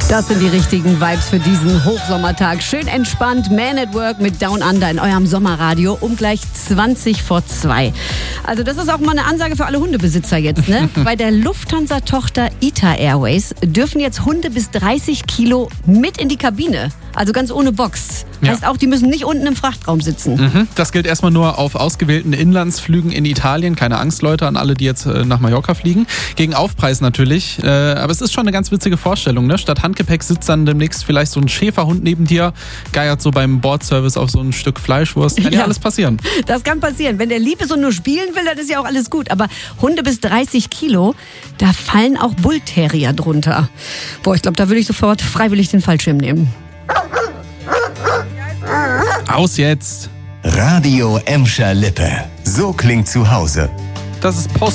Das sind die richtigen Vibes für diesen Hochsommertag. Schön entspannt, Man at Work mit Down Under in eurem Sommerradio um gleich 2:20. Also das ist auch mal eine Ansage für alle Hundebesitzer jetzt, ne? Bei der Lufthansa-Tochter ITA Airways dürfen jetzt Hunde bis 30 Kilo mit in die Kabine. Also ganz ohne Box. Ja. Heißt auch, die müssen nicht unten im Frachtraum sitzen. Das gilt erstmal nur auf ausgewählten Inlandsflügen in Italien. Keine Angst, Leute, an alle, die jetzt nach Mallorca fliegen. Gegen Aufpreis natürlich. Aber es ist schon eine ganz witzige Vorstellung, ne? Statt Handgepäck sitzt dann demnächst vielleicht so ein Schäferhund neben dir, geiert so beim Bordservice auf so ein Stück Fleischwurst. Kann ja alles passieren. Das kann passieren. Wenn der lieb ist und nur spielen will, dann ist ja auch alles gut. Aber Hunde bis 30 Kilo, da fallen auch Bullterrier drunter. Boah, ich glaube, da würde ich sofort freiwillig den Fallschirm nehmen. Aus jetzt! Radio Emscher Lippe. So klingt zu Hause. Das ist Post